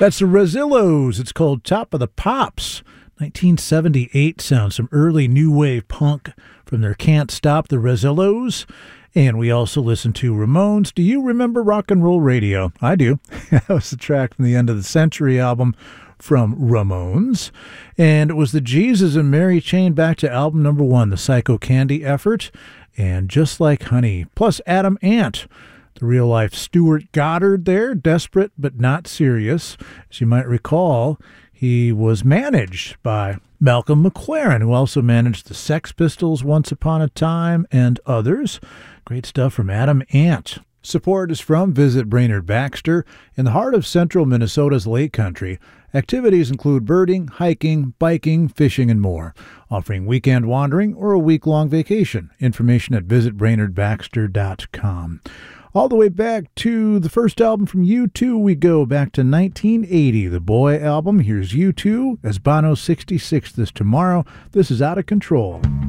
That's the Rezillos. It's called Top of the Pops. 1978 sound, some early new wave punk from their Can't Stop the Rezillos. And we also listened to Ramones. Do you remember Rock and Roll Radio? I do. That was the track from the End of the Century album from Ramones. And it was the Jesus and Mary Chain Back to album number 1, the Psycho Candy effort, and Just Like Honey, plus Adam Ant, the real-life Stuart Goddard there, desperate but not serious. As you might recall, he was managed by Malcolm McLaren, who also managed the Sex Pistols once upon a time and others. Great stuff from Adam Ant. Support is from Visit Brainerd Baxter in the heart of central Minnesota's Lake Country. Activities include birding, hiking, biking, fishing, and more. Offering weekend wandering or a week-long vacation. Information at visitbrainerdbaxter.com. All the way back to the first album from U2, we go back to 1980, the Boy album. Here's U2 as Bono 66 this tomorrow. This is Out of Control.